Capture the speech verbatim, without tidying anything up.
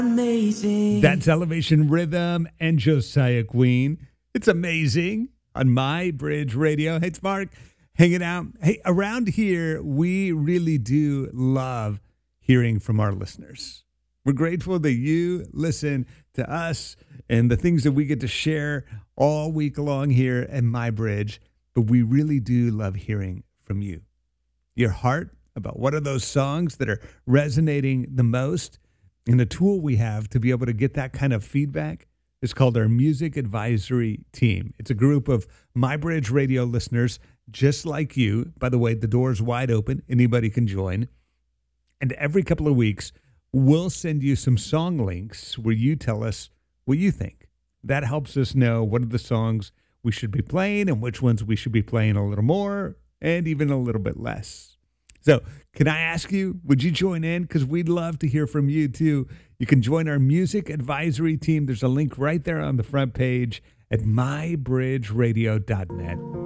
Amazing. That's Elevation Rhythm and Josiah Queen. It's amazing on My Bridge Radio. Hey, it's Mark hanging out. Hey, around here, we really do love hearing from our listeners. We're grateful that you listen to us and the things that we get to share all week long here at My Bridge. But we really do love hearing from you. Your heart about what are those songs that are resonating the most. And the tool we have to be able to get that kind of feedback is called our Music Advisory Team. It's a group of My Bridge Radio listeners just like you. By the way, the door's wide open. Anybody can join. And every couple of weeks, we'll send you some song links where you tell us what you think. That helps us know what are the songs we should be playing and which ones we should be playing a little more and even a little bit less. So can I ask you, would you join in? Because we'd love to hear from you, too. You can join our Music Advisory Team. There's a link right there on the front page at my bridge radio dot net.